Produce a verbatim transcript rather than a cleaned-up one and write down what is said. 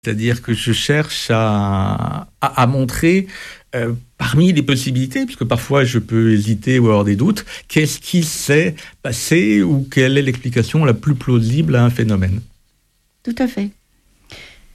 C'est-à-dire que je cherche à, à, à montrer, euh, parmi les possibilités, puisque parfois je peux hésiter ou avoir des doutes, qu'est-ce qui s'est passé ou quelle est l'explication la plus plausible à un phénomène. Tout à fait.